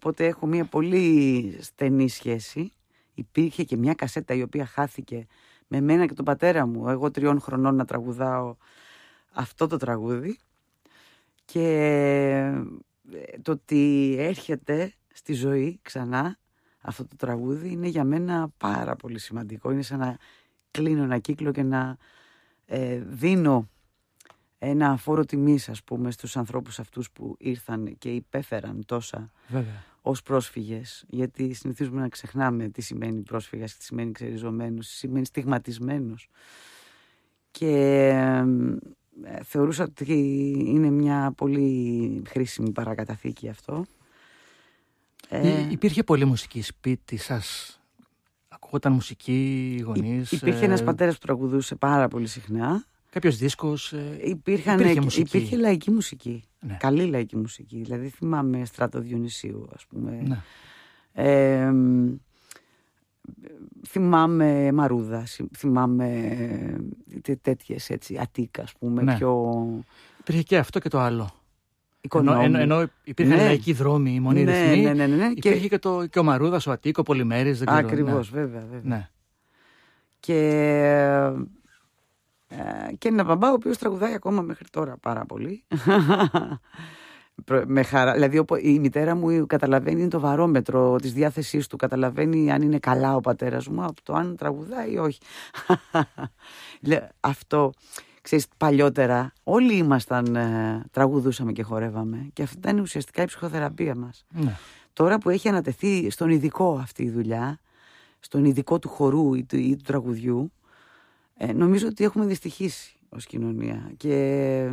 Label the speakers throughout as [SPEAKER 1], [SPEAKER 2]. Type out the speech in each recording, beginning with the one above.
[SPEAKER 1] οπότε έχω μια πολύ στενή σχέση. Υπήρχε και μια κασέτα η οποία χάθηκε με μένα και τον πατέρα μου, εγώ 3 χρονών, να τραγουδάω αυτό το τραγούδι. Και το ότι έρχεται στη ζωή ξανά αυτό το τραγούδι είναι για μένα πάρα πολύ σημαντικό. Είναι σαν να κλείνω ένα κύκλο και να δίνω ένα φόρο τιμής, ας πούμε, στους ανθρώπους αυτούς που ήρθαν και υπέφεραν τόσα. Βέβαια. Ως πρόσφυγες. Γιατί συνηθίζουμε να ξεχνάμε τι σημαίνει πρόσφυγας, τι σημαίνει ξεριζωμένος, τι σημαίνει στιγματισμένος. Και θεωρούσα ότι είναι μια πολύ χρήσιμη παρακαταθήκη αυτό.
[SPEAKER 2] Υπήρχε πολλή μουσική σπίτι σας? Ακούγονταν μουσική, γονείς?
[SPEAKER 1] Υπήρχε ένας πατέρας που τραγουδούσε πάρα πολύ συχνά.
[SPEAKER 2] Κάποιος δίσκος?
[SPEAKER 1] Υπήρχε λαϊκή μουσική. Ναι. Καλή λαϊκή μουσική. Δηλαδή θυμάμαι Στράτο Διονυσίου, ας πούμε. Ναι. Θυμάμαι Μαρούδα, θυμάμαι τέτοιες, έτσι, Αττίκα, ας πούμε. Ναι.
[SPEAKER 2] Υπήρχε και αυτό και το άλλο. Ενώ υπήρχαν λαϊκοί δρόμοι, οι μονοί ρυθμοί,
[SPEAKER 1] ναι.
[SPEAKER 2] Υπήρχε και ο Μαρούδας, ο Αττίκο, ο Πολυμέρης.
[SPEAKER 1] Ακριβώς, βέβαια. Ναι. Και ένα μπαμπά ο οποίος τραγουδάει ακόμα μέχρι τώρα πάρα πολύ. Με χαρά. Δηλαδή η μητέρα μου καταλαβαίνει το βαρόμετρο της διάθεσής του. Καταλαβαίνει αν είναι καλά ο πατέρας μου από το αν τραγουδάει ή όχι. Αυτό, ξέρεις, παλιότερα όλοι ήμασταν, τραγουδούσαμε και χορεύαμε. Και αυτή ήταν ουσιαστικά η ψυχοθεραπεία μας. Ναι. Τώρα που έχει ανατεθεί στον ειδικό αυτή η δουλειά, στον ειδικό του χορού ή του τραγουδιού, νομίζω ότι έχουμε δυστυχήσει ως κοινωνία. Και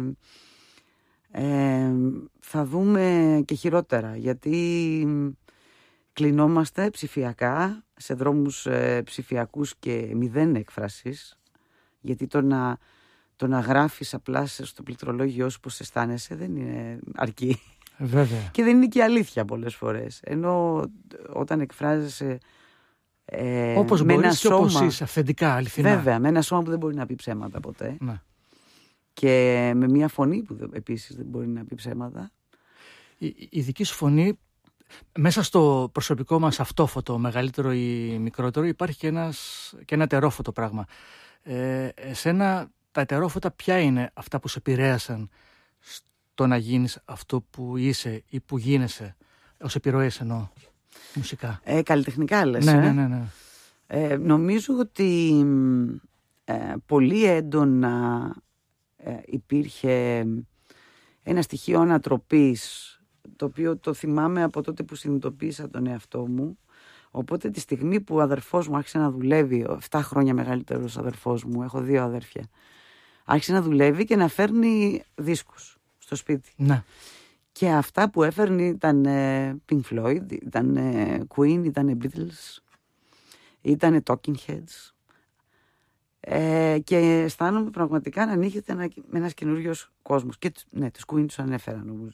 [SPEAKER 1] θα δούμε και χειρότερα, γιατί κλεινόμαστε ψηφιακά σε δρόμους ψηφιακούς και μηδέν έκφρασης, γιατί το να γράφεις απλά στο πληκτρολόγιο σου πώς αισθάνεσαι δεν είναι αρκεί.
[SPEAKER 2] Βέβαια.
[SPEAKER 1] Και δεν είναι και αλήθεια πολλές φορές, ενώ όταν εκφράζεσαι
[SPEAKER 2] όπως
[SPEAKER 1] με
[SPEAKER 2] μπορείς
[SPEAKER 1] ένα
[SPEAKER 2] και
[SPEAKER 1] σώμα,
[SPEAKER 2] όπως είσαι, αυθεντικά, αληθινά.
[SPEAKER 1] Βέβαια, με ένα σώμα που δεν μπορεί να πει ψέματα ποτέ. Ναι. Και με μια φωνή που επίσης δεν μπορεί να πει ψέματα.
[SPEAKER 2] Η δική σου φωνή, μέσα στο προσωπικό μας αυτόφωτο, μεγαλύτερο ή μικρότερο, υπάρχει και ένα ετερόφωτο πράγμα. Εσένα τα ετερόφωτα ποια είναι αυτά που σε επηρέασαν στο να γίνεις αυτό που είσαι ή που γίνεσαι, ως επιρροές εννοώ, μουσικά?
[SPEAKER 1] Καλλιτεχνικά λες?
[SPEAKER 2] Ναι.
[SPEAKER 1] Νομίζω ότι πολύ έντονα υπήρχε ένα στοιχείο ανατροπής, το οποίο το θυμάμαι από τότε που συνειδητοποίησα τον εαυτό μου. Οπότε τη στιγμή που ο αδερφός μου άρχισε να δουλεύει, 7 χρόνια μεγαλύτερος αδερφός μου, έχω 2 αδέρφια, άρχισε να δουλεύει και να φέρνει δίσκους στο σπίτι. Ναι. Και αυτά που έφερνε ήταν Pink Floyd, ήταν Queen, ήταν Beatles, ήταν Talking Heads. Και αισθάνομαι πραγματικά να ανοίγεται ένας καινούριος κόσμος. Και ναι, τους Queen τους ανέφερα νομίζω.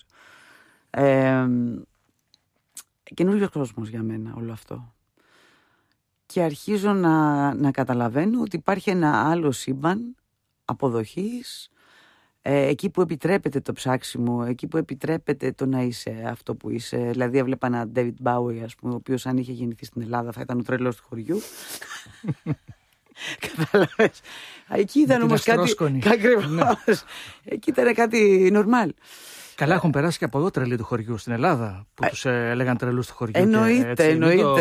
[SPEAKER 1] Καινούριος κόσμος για μένα όλο αυτό. Και αρχίζω να καταλαβαίνω ότι υπάρχει ένα άλλο σύμπαν αποδοχής, εκεί που επιτρέπεται το ψάξιμο, εκεί που επιτρέπεται το να είσαι αυτό που είσαι. Δηλαδή έβλεπα έναν David Bowie, ας πούμε, ο οποίος αν είχε γεννηθεί στην Ελλάδα θα ήταν ο τρελός του χωριού. Κατάλαβες? Εκεί ήταν όμως κάτι ακριβώς. Ναι. Εκεί ήταν κάτι νορμάλ.
[SPEAKER 2] Καλά, έχουν περάσει και από εδώ τρελοί του χωριού στην Ελλάδα, που τους έλεγαν τρελούς του χωριού.
[SPEAKER 1] Εννοείται.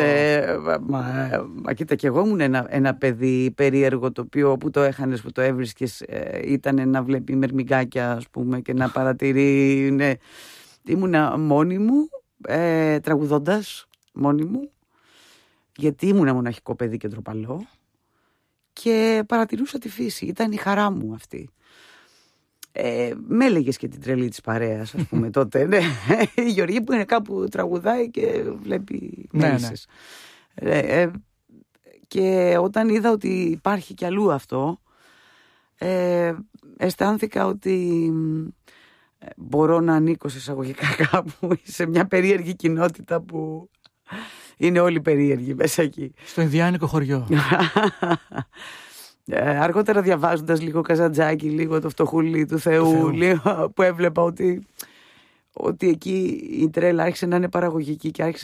[SPEAKER 1] Μα κοίτα, και εγώ ήμουν ένα παιδί περίεργο, το οποίο που το έχανες, που το έβρισκες, ήταν να βλέπει μερμηγκάκια, ας πούμε, και να παρατηρεί. Ναι. Ήμουνα μόνη μου, τραγουδώντας μόνη μου, γιατί ήμουνα μοναχικό παιδί και ντροπαλό, και παρατηρούσα τη φύση. Ήταν η χαρά μου αυτή. Με έλεγες και την τρελή της παρέας, ας πούμε, τότε. Ναι. Η Γεωργή που είναι κάπου τραγουδάει και βλέπει μέλισσες. Ναι. Και όταν είδα ότι υπάρχει κι αλλού αυτό, αισθάνθηκα ότι μπορώ να ανήκω σε εισαγωγικά κάπου, σε μια περίεργη κοινότητα που είναι όλοι περίεργοι μέσα εκεί.
[SPEAKER 2] Στο Ινδιάνικο χωριό.
[SPEAKER 1] Αργότερα διαβάζοντας λίγο Καζαντζάκη, λίγο το Φτωχούλι του Θεού, λίγο, που έβλεπα ότι εκεί η τρέλα άρχισε να είναι παραγωγική και άρχισε